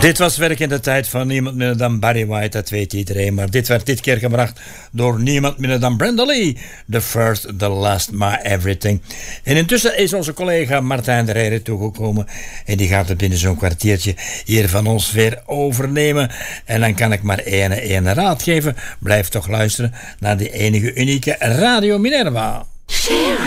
Dit was werk in de tijd van niemand minder dan Barry White, dat weet iedereen. Maar dit werd dit keer gebracht door niemand minder dan Brenda Lee. The first, the last, my everything. En intussen is onze collega Martijn de Rijder toegekomen. En die gaat het binnen zo'n kwartiertje hier van ons weer overnemen. En dan kan ik maar één raad geven. Blijf toch luisteren naar die enige unieke Radio Minerva.